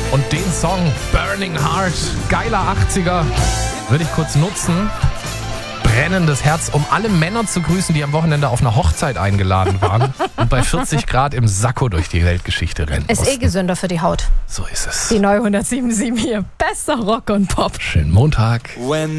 Und den Song Burning Heart, geiler 80er, würde ich kurz nutzen. Brennendes Herz, um alle Männer zu grüßen, die am Wochenende auf einer Hochzeit eingeladen waren und bei 40 Grad im Sakko durch die Weltgeschichte rennen Ist mussten. gesünder für die Haut. So ist es. Die neue 107.7 hier. Besser Rock und Pop. Schönen Montag.